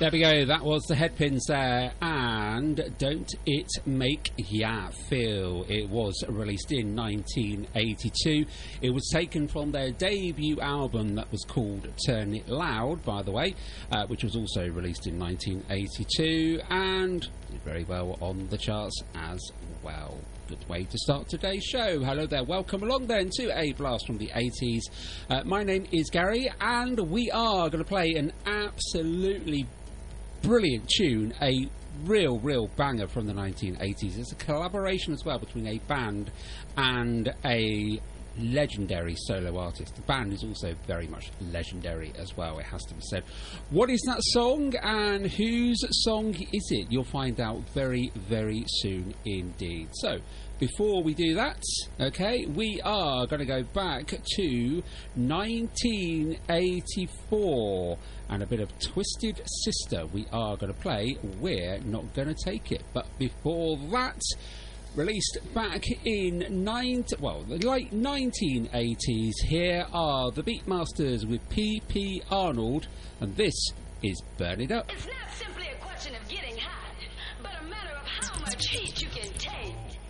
There we go, that was the Headpins there, and Don't It Make Ya Feel. It was released in 1982. It was taken from their debut album that was called Turn It Loud, by the way, which was also released in 1982, and did very well on the charts as well. Good way to start today's show. Hello there, welcome along then to A Blast from the 80s. My name is Gary, and we are going to play an absolutely brilliant tune, a real banger from the 1980s. It's a collaboration as well between a band and a legendary solo artist. The band is also very much legendary as well, it has to be said. What is that song and whose song is it? You'll find out very soon indeed. So before we do that, okay, we are going to go back to 1984 and a bit of Twisted Sister. We are going to play We're Not Gonna Take It. But before that, released back in the late 1980s, here are the Beatmasters with P.P. Arnold, and this is Burn It Up. It's not simply a question of getting hot, but a matter of how much heat you can take.